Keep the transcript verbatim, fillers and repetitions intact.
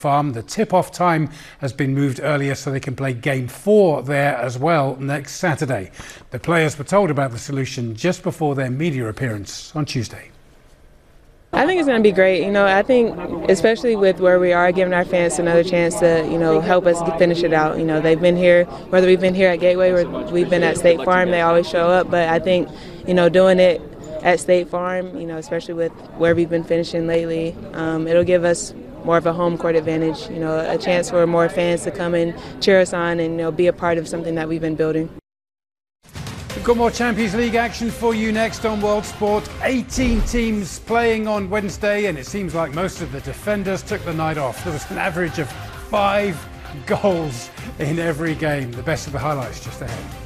Farm. The tip-off time has been moved earlier so they can play game four there as well next Saturday. The players were told about the solution just before their media appearance on Tuesday. I think it's going to be great. You know, I think especially with where we are, giving our fans another chance to, you know, help us finish it out. You know, they've been here, whether we've been here at Gateway or we've been at State Farm, they always show up. But I think, you know, doing it at State Farm, you know, especially with where we've been finishing lately, um, it'll give us more of a home court advantage, you know, a chance for more fans to come and cheer us on and, you know, be a part of something that we've been building. We've got more Champions League action for you next on World Sport. eighteen teams playing on Wednesday, and it seems like most of the defenders took the night off. There was an average of five goals in every game. The best of the highlights just ahead.